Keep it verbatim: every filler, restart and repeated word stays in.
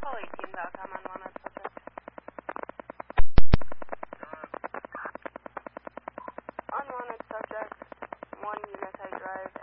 eighteen Valcom, unwanted subject. Unwanted subject, one United Drive.